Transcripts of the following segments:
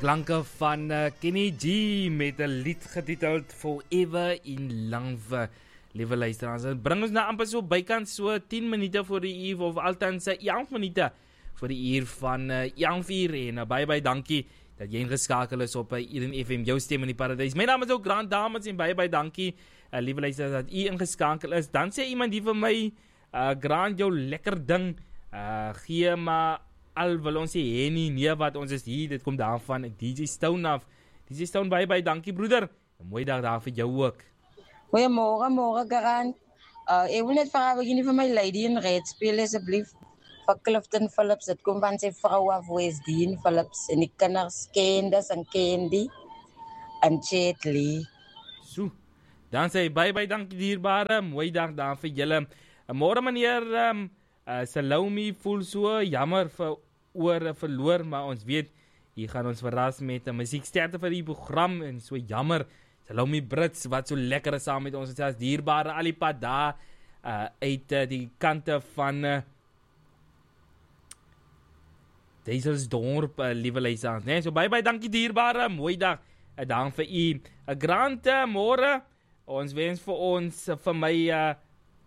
klanke van Kenny G met 'n lied getiteld Forever in Love. Liewe luisteraars, dit bring ons nou amper so bykans so 10 minute voor die uur of althans 11 minute voor die uur van 11:00 en baie dankie dat jy ingeskakel is op Eden FM, jou stem in die paradys. My naam is ook Grant Dames en baie dankie liewe luisteraars dat u ingeskakel is. Dan sê iemand die vir my Grant, jou lekker ding gee maar al wil ons sê nee wat ons is hier, dit kom daarvan DJ Stone af. DJ Stone, baie dankie broeder. 'n Mooi dag daar vir jou ook. Goeiemôre Grant. Ek wil net vra of jy nie vir my Lady in Red speel asseblief vir Clifton Phillips. Dit kom van sy vrou af, Wesdien Phillips en die kinders Candace en Candy en Chet Lee. So, dan sê baie dankie dierbare. Mooi dag daar vir julle. Môre meneer Salome voel so jammer vir oor verloor, maar ons weet hier gaan ons verras met 'n musieksterte vir die program en so jammer. Salome Brits wat so lekker is saam met ons, as dierbare alipad daar uit die kante van Duiselsdorp, liewe luisteraars, nee, so baie dankie dierbare, mooi dag, dan vir u. Grant, môre, ons wens vir my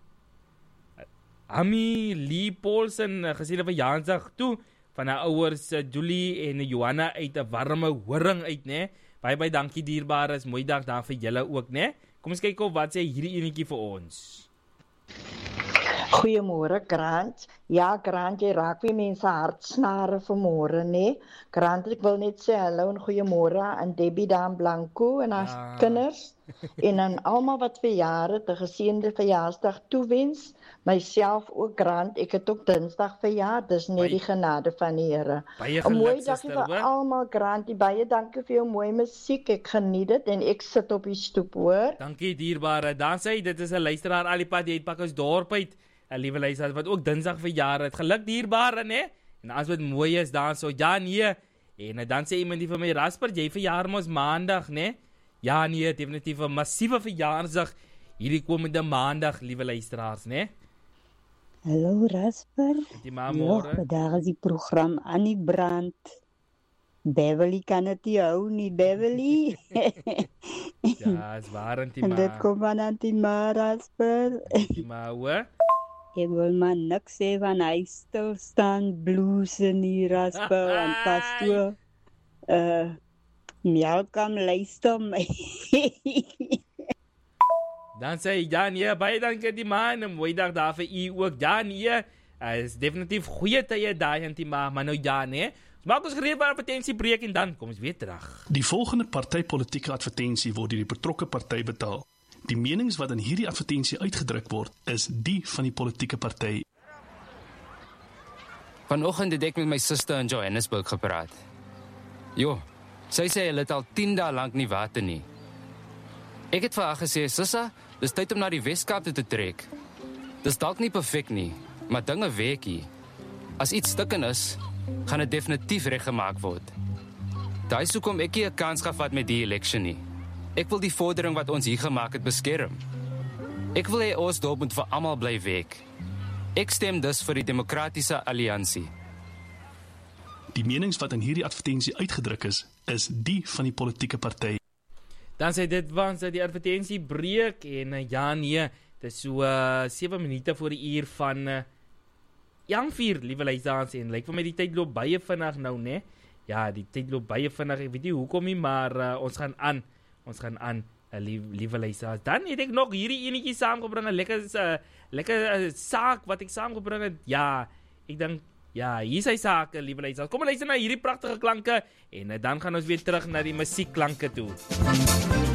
Ami Lee Paulsen gesien van Jansdag toe van haar ouers Julie en Johanna uit 'n warme horing uit, né? Baie dankie dierbares, mooi dag daar vir julle ook, né? Kom ons kyk of wat sê hierdie enetjie vir ons. Goeiemôre Grant. Ja Grant, jy raak weer mense hartsnare vanmôre, né? Grant, ek wil net sê hallo en goeiemôre aan Debbie daar in Blanco en haar kinders en aan almal wat verjaar het, 'n geseënde verjaarsdag toewens. Myself ook Grant, ek het ook Dinsdag verjaar, dis net die genade van die Here. 'n Mooi dag vir almal Grant, baie dankie vir jou mooi musiek, ek geniet dit en ek sit op die stoep hoor. Dankie dierbare, dan sê dit is 'n luisteraar alipad, jy het pak ons dorp uit, 'n liewe luisteraar wat ook Dinsdag verjaar het, geluk dierbare, né? En as wat mooi is dan so, ja nee, en dan sê iemand die vir my, Rasper, jy verjaar mos maandag, né? Ja nee, definitief 'n massiewe verjaarsdag hierdie komende maandag, liewe luisteraars, né? Hallo Rasper. Môre. Vandag is die program aan die brand. Beverly kan het nie hou nie, Beverly. Ja, is waar, Antima. En dit kom van Antima, Rasper. Antima, hoor? Ek wil maar niks sê van hy stilstaan blues in die Rasper, want pastoor Malcolm luister my. Dan sê ja nee, baie dankie die man, 'n mooi dag daar vir u ook. Ja nee, is definitief goeie tye daai Antima, maar nou ja nee. Ons maak ons gereed vir 'n advertentiebreek en dan kom ons weer terug. Die volgende partypolitieke advertensie word deur die betrokke party betaal. Die menings wat in hierdie advertensie uitgedruk word, is die van die politieke party. Vanoggend het ek met my suster in Johannesburg gepraat. Jo, sy sê hulle het al 10 dae lank nie water nie. Ek het vir haar gesê, Sissa, dis tyd om na die Weskaap te trek. Dis dalk nie perfek nie, maar dinge werk hier. As iets stukken is, gaan dit definitief reggemaak word. Daai is hoekom ek nie 'n kans gevat met die election nie. Ek wil die vordering wat ons hier gemaak het beskerm. Ek wil hê ons dorp moet vir almal bly werk. Ek stem dus vir die Demokratiese Alliansie. Die menings wat in hierdie advertensie uitgedruk is die van die politieke party. Dan sê dit was die advertensie breek en ja nee, dit is so 7 minute voor die uur van 4, liewe luisteraars, en lyk vir my die tyd loop baie vinnig nou, né? Ja, die tyd loop baie vinnig, ek weet nie hoekom nie, maar ons gaan aan, liewe luisteraars. Dan het ek nog hierdie enetjie saamgebring, 'n lekker saak wat ek saamgebring het. Ja, ek dink ja, hier is hy saak, liewe luisteraars. Kom luister na hierdie pragtige klanke en dan gaan ons weer terug na die musiekklanke toe.